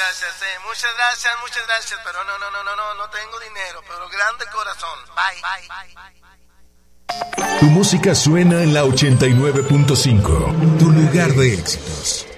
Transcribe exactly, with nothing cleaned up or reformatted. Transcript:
gracias, eh, muchas gracias, muchas gracias, pero no, no, no, no, no, no tengo dinero, pero grande corazón. Bye, bye, bye. Tu música suena en la ochenta y nueve punto cinco, tu lugar de éxitos.